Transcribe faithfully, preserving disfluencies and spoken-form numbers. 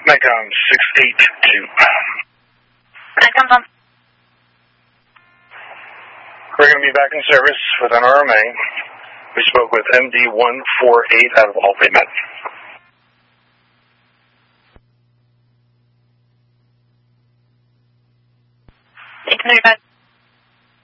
Nikon six eight two. Nikon one. We're going to be back in service with N R M A. We spoke with M D one four eight out of Albany, Met. You can move back.